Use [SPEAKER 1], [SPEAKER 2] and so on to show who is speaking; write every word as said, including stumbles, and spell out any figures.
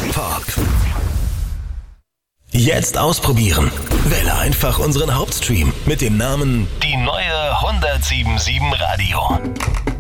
[SPEAKER 1] Talk. Jetzt ausprobieren. Wähle einfach unseren Hauptstream mit dem Namen Die neue hundertsieben Komma sieben Radio.